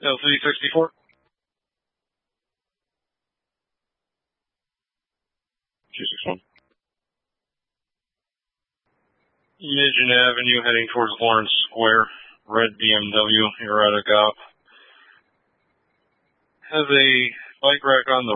L364. Two 61. Midgeon Avenue, heading towards Lawrence Square. Red BMW, you're at a GOP. Has a bike rack on the